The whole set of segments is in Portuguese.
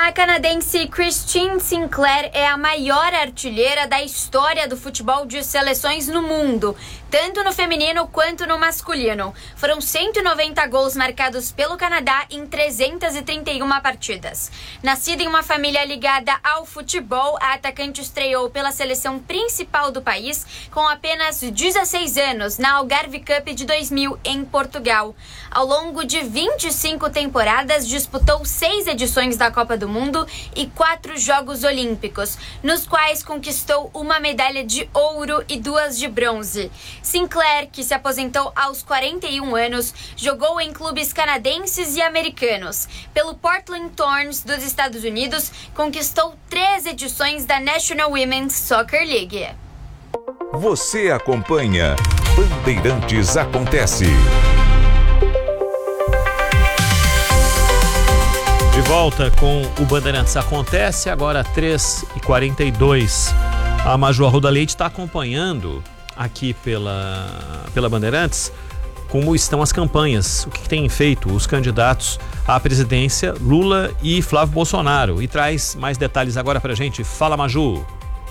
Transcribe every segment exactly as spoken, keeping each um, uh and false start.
A canadense Christine Sinclair é a maior artilheira da história do futebol de seleções no mundo, tanto no feminino quanto no masculino. Foram cento e noventa gols marcados pelo Canadá em trezentas e trinta e uma partidas. Nascida em uma família ligada ao futebol, a atacante estreou pela seleção principal do país com apenas dezesseis anos na Algarve Cup de dois mil em Portugal. Ao longo de vinte e cinco temporadas, disputou seis edições da Copa do Mundo e quatro Jogos Olímpicos, nos quais conquistou uma medalha de ouro e duas de bronze. Sinclair, que se aposentou aos quarenta e um anos, jogou em clubes canadenses e americanos. Pelo Portland Thorns dos Estados Unidos, conquistou três edições da National Women's Soccer League. Você acompanha Bandeirantes Acontece. De volta com o Bandeirantes Acontece, agora três e quarenta e dois. A Maju Arruda Leite está acompanhando aqui pela, pela Bandeirantes como estão as campanhas, o que, que têm feito os candidatos à presidência, Lula e Flávio Bolsonaro. E traz mais detalhes agora pra gente. Fala, Maju!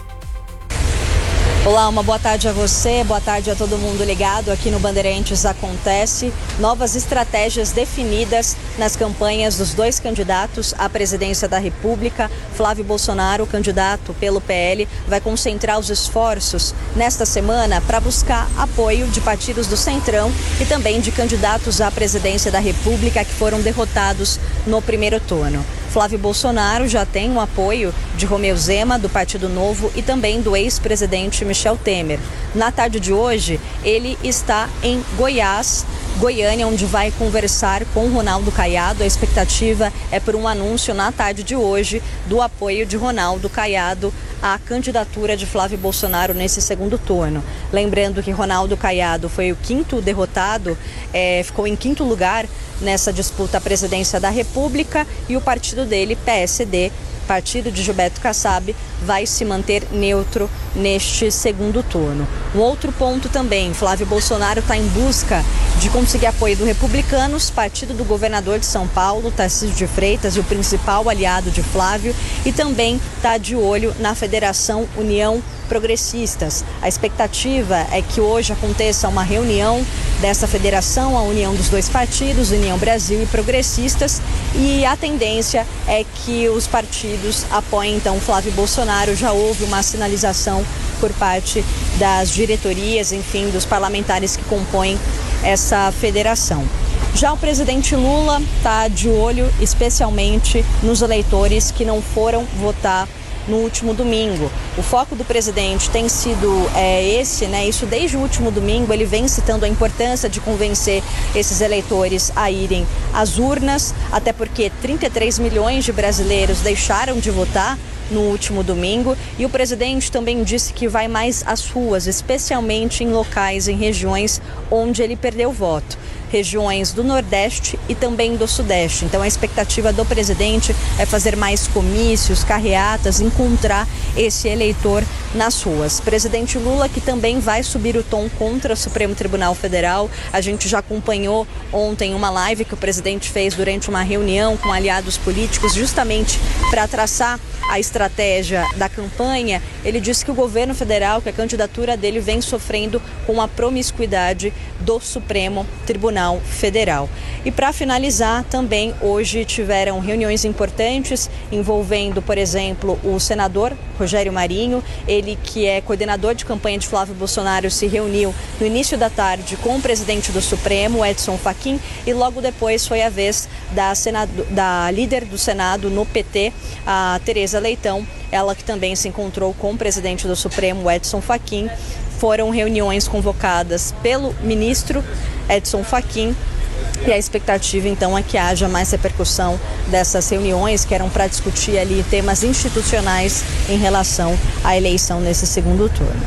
Olá, uma boa tarde a você, boa tarde a todo mundo ligado aqui no Bandeirantes Acontece. Novas estratégias definidas nas campanhas dos dois candidatos à presidência da República. Flávio Bolsonaro, candidato pelo P L, vai concentrar os esforços nesta semana para buscar apoio de partidos do Centrão e também de candidatos à presidência da República que foram derrotados no primeiro turno. Flávio Bolsonaro já tem um apoio de Romeu Zema, do Partido Novo, e também do ex-presidente Michel Temer. Na tarde de hoje, ele está em Goiás, Goiânia, onde vai conversar com Ronaldo Caiado. A expectativa é por um anúncio na tarde de hoje do apoio de Ronaldo Caiado à candidatura de Flávio Bolsonaro nesse segundo turno. Lembrando que Ronaldo Caiado foi o quinto derrotado, é, ficou em quinto lugar nessa disputa à presidência da República, e o partido dele, P S D, partido de Gilberto Kassab, vai se manter neutro neste segundo turno. Um outro ponto também, Flávio Bolsonaro está em busca de conseguir apoio do Republicanos, partido do governador de São Paulo, Tarcísio de Freitas, e o principal aliado de Flávio, e também está de olho na Federação União Progressistas. A expectativa é que hoje aconteça uma reunião dessa federação, a união dos dois partidos, União Brasil e Progressistas, e a tendência é que os partidos apoiem então Flávio Bolsonaro. Já houve uma sinalização por parte das diretorias, enfim, dos parlamentares que compõem essa federação. Já o presidente Lula está de olho especialmente nos eleitores que não foram votar no último domingo. O foco do presidente tem sido é, esse, né? Isso desde o último domingo. Ele vem citando a importância de convencer esses eleitores a irem às urnas, até porque trinta e três milhões de brasileiros deixaram de votar no último domingo, e o presidente também disse que vai mais às ruas, especialmente em locais, em regiões onde ele perdeu voto. Regiões do Nordeste e também do Sudeste. Então a expectativa do presidente é fazer mais comícios, carreatas, encontrar esse eleitor nas ruas. Presidente Lula, que também vai subir o tom contra o Supremo Tribunal Federal. A gente já acompanhou ontem uma live que o presidente fez durante uma reunião com aliados políticos, justamente para traçar a estratégia da campanha. Ele disse que o governo federal, que a candidatura dele vem sofrendo com a promiscuidade do Supremo Tribunal Federal. E para finalizar, também hoje tiveram reuniões importantes envolvendo, por exemplo, o senador Rogério Marinho. Ele, que é coordenador de campanha de Flávio Bolsonaro, se reuniu no início da tarde com o presidente do Supremo, Edson Fachin, e logo depois foi a vez da, senado, da líder do Senado no P T, a Tereza Leitão, ela que também se encontrou com o presidente do Supremo, Edson Fachin. Foram reuniões convocadas pelo ministro Edson Fachin, e a expectativa então é que haja mais repercussão dessas reuniões, que eram para discutir ali temas institucionais em relação à eleição nesse segundo turno.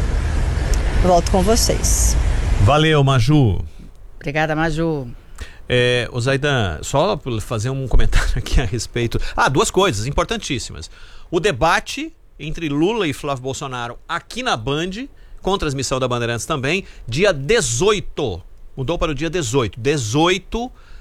Volto com vocês. Valeu, Maju. Obrigada, Maju. É, o Zaidan, só fazer um comentário aqui a respeito. Ah, duas coisas importantíssimas. O debate entre Lula e Flávio Bolsonaro aqui na Band, com transmissão da Bandeirantes também, dia dezoito. Mudou para o dia dezoito. dezoito